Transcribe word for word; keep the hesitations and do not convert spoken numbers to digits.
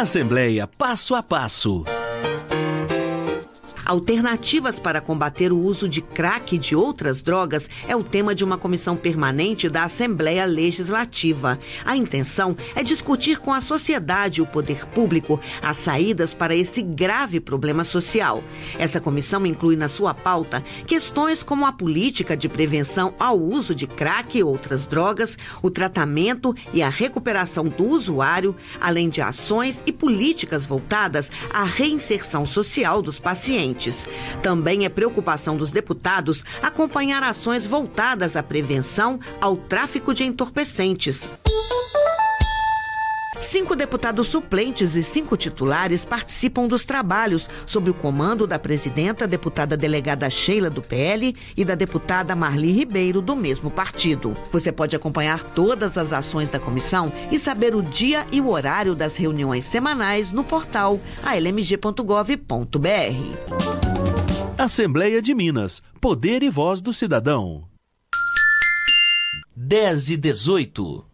Assembleia Passo a Passo. Alternativas para combater o uso de crack e de outras drogas é o tema de uma comissão permanente da Assembleia Legislativa. A intenção é discutir com a sociedade e o poder público as saídas para esse grave problema social. Essa comissão inclui na sua pauta questões como a política de prevenção ao uso de crack e outras drogas, o tratamento e a recuperação do usuário, além de ações e políticas voltadas à reinserção social dos pacientes. Também é preocupação dos deputados acompanhar ações voltadas à prevenção ao tráfico de entorpecentes. Cinco deputados suplentes e cinco titulares participam dos trabalhos sob o comando da presidenta, deputada delegada Sheila, do P L, e da deputada Marli Ribeiro, do mesmo partido. Você pode acompanhar todas as ações da comissão e saber o dia e o horário das reuniões semanais no portal a l m g ponto gov ponto b r. Assembleia de Minas. Poder e voz do cidadão. dez e dezoito.